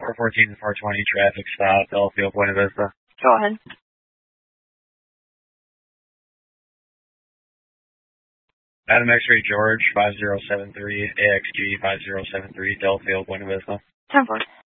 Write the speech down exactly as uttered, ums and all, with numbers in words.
four fourteen and four twenty traffic stop, Delafield, Buena Vista. Go ahead. Adam X-Ray George, five zero seven three, A X G five zero seven three, Delafield, Buena Vista. ten four.